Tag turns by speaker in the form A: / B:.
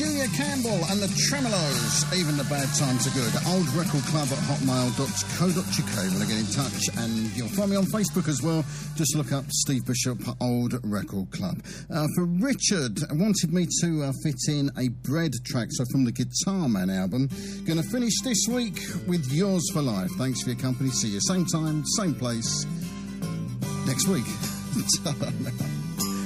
A: Julia Campbell and the Tremolos. Even the bad times are good. Old Record Club at hotmail.co.uk. We'll get in touch, and you'll find me on Facebook as well. Just look up Steve Bishop, Old Record Club. For Richard, wanted me to fit in a Bread track, so from the Guitar Man album. Going to finish this week with Yours for Life. Thanks for your company. See you same time, same place next week.